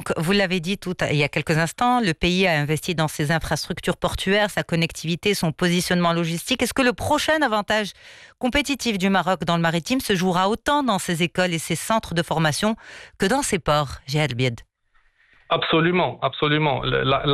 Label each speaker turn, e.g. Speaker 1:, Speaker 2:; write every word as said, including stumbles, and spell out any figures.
Speaker 1: Donc, vous l'avez dit tout à, il y a quelques instants, le pays a investi dans ses infrastructures portuaires, sa connectivité, son positionnement logistique. Est-ce que le prochain avantage compétitif du Maroc dans le maritime se jouera autant dans ses écoles et ses centres de formation que dans ses ports, Jihad Bied?
Speaker 2: Absolument, absolument. La,